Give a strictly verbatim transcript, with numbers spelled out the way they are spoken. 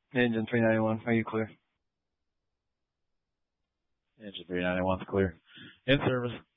Engine three ninety-one, are you clear? Engine three ninety-one's clear. In service.